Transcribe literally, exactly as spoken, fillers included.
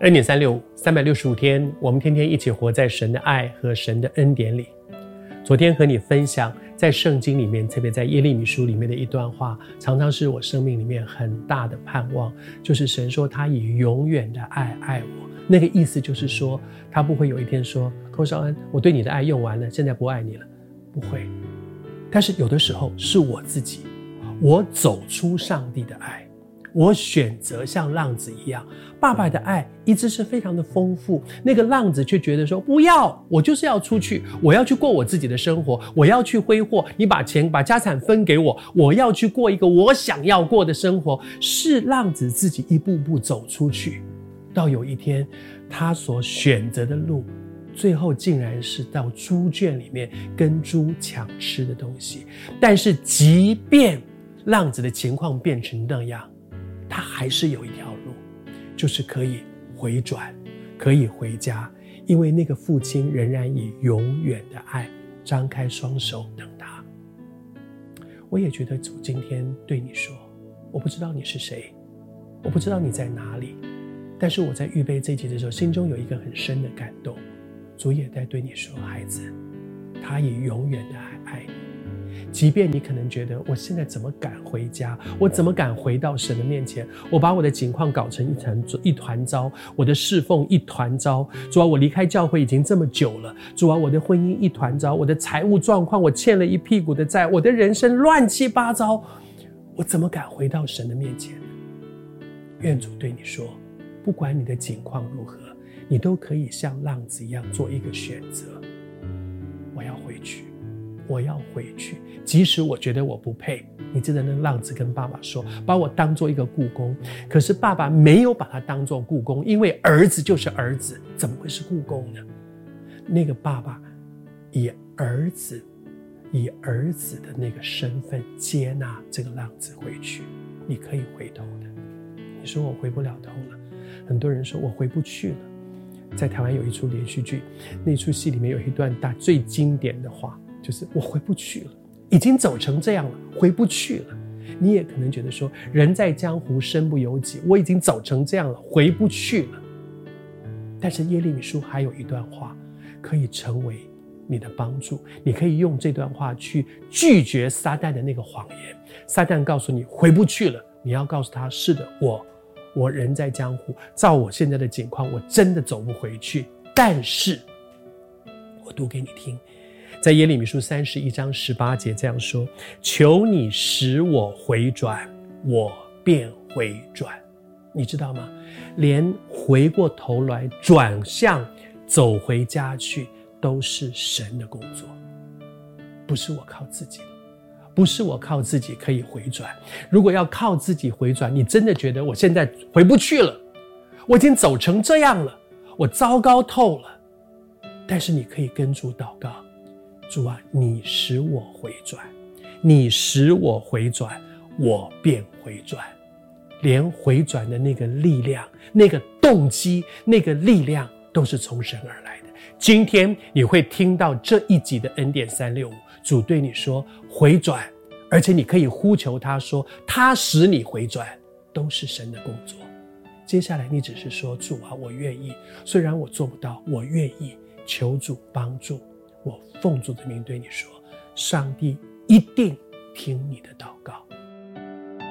恩典三六五，三百六十五天，我们天天一起活在神的爱和神的恩典里。昨天和你分享在圣经里面，特别在耶利米书里面的一段话，常常是我生命里面很大的盼望，就是神说他以永远的爱爱我。那个意思就是说，他不会有一天说，寇绍恩，我对你的爱用完了，现在不爱你了，不会。但是有的时候是我自己，我走出上帝的爱，我选择像浪子一样，爸爸的爱一直是非常的丰富，那个浪子却觉得说，不要，我就是要出去，我要去过我自己的生活，我要去挥霍，你把钱把家产分给我，我要去过一个我想要过的生活。是浪子自己一步步走出去，到有一天他所选择的路，最后竟然是到猪圈里面跟猪抢吃的东西。但是即便浪子的情况变成那样，他还是有一条路，就是可以回转，可以回家，因为那个父亲仍然以永远的爱张开双手等他。我也觉得主今天对你说，我不知道你是谁，我不知道你在哪里，但是我在预备这一集的时候，心中有一个很深的感动。主也在对你说，孩子，他以永远的爱爱你。即便你可能觉得，我现在怎么敢回家，我怎么敢回到神的面前，我把我的境况搞成一团一团糟，我的侍奉一团糟，主啊，我离开教会已经这么久了，主啊，我的婚姻一团糟，我的财务状况我欠了一屁股的债，我的人生乱七八糟，我怎么敢回到神的面前？愿主对你说，不管你的境况如何，你都可以像浪子一样做一个选择，我要回去，我要回去，即使我觉得我不配。你记得那浪子跟爸爸说，把我当做一个雇工，可是爸爸没有把他当做雇工，因为儿子就是儿子，怎么会是雇工呢？那个爸爸以儿子以儿子的那个身份接纳这个浪子回去。你可以回头的，你说我回不了头了，很多人说我回不去了。在台湾有一出连续剧，那出戏里面有一段大最经典的话，就是我回不去了，已经走成这样了，回不去了。你也可能觉得说，人在江湖身不由己，我已经走成这样了，回不去了。但是耶利米书还有一段话可以成为你的帮助，你可以用这段话去拒绝撒旦的那个谎言。撒旦告诉你回不去了，你要告诉他，是的，我我人在江湖，照我现在的境况，我真的走不回去。但是我读给你听，在耶利米书三十一章十八节这样说，求你使我回转，我便回转。你知道吗？连回过头来转向走回家去，都是神的工作，不是我靠自己的，不是我靠自己可以回转。如果要靠自己回转，你真的觉得我现在回不去了，我已经走成这样了，我糟糕透了。但是你可以跟主祷告，主啊，你使我回转，你使我回转，我便回转。连回转的那个力量，那个动机，那个力量都是从神而来的。今天你会听到这一集的恩典三六五，主对你说回转，而且你可以呼求他说，他使你回转，都是神的工作。接下来你只是说，主啊，我愿意，虽然我做不到，我愿意，求主帮助我。奉主的名对你说，上帝一定听你的祷告。